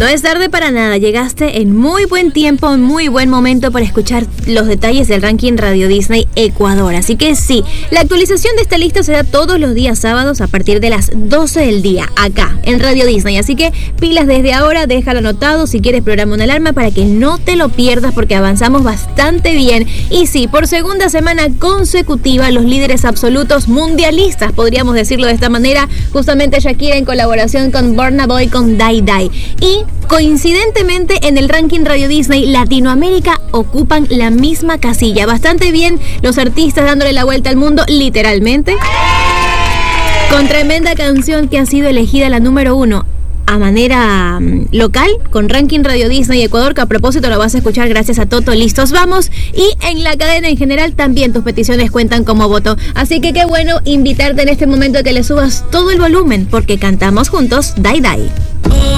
No es tarde para nada, llegaste en muy buen tiempo, en muy buen momento para escuchar los detalles del ranking Radio Disney Ecuador. Así que sí, la actualización de esta lista se da todos los días sábados a partir de las 12 del día, acá, en Radio Disney. Así que pilas desde ahora, déjalo anotado, si quieres programa una alarma para que no te lo pierdas porque avanzamos bastante bien. Y sí, por segunda semana consecutiva, los líderes absolutos mundialistas, podríamos decirlo de esta manera, justamente Shakira en colaboración con Burna Boy con Die Die. Y coincidentemente en el ranking Radio Disney Latinoamérica ocupan la misma casilla. Bastante bien los artistas dándole la vuelta al mundo, literalmente. Con tremenda canción que ha sido elegida la número 1 a manera local, con ranking Radio Disney Ecuador, que a propósito lo vas a escuchar gracias a Toto Listos Vamos, y en la cadena en general también tus peticiones cuentan como voto, así que qué bueno invitarte en este momento a que le subas todo el volumen, porque cantamos juntos Die Die.